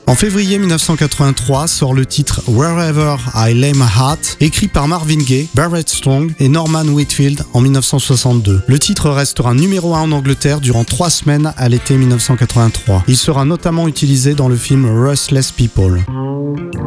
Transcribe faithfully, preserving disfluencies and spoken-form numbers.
En février mille neuf cent quatre-vingt-trois sort le titre Wherever I Lay My Heart, écrit par Marvin Gaye, Barrett Strong et Norman Whitfield en mille neuf cent soixante-deux. Le titre restera numéro un en Angleterre durant trois semaines à l'été mille neuf cent quatre-vingt-trois. Il sera notamment utilisé dans le film Restless People.